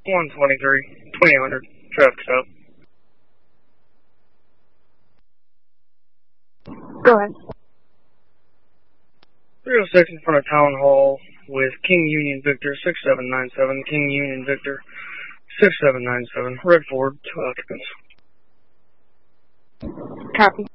123, 2800, traffic stop. Go ahead. 306 in front of Town Hall with King Union Victor 6797, King Union Victor 6797, red Ford, 2 occupants. Copy.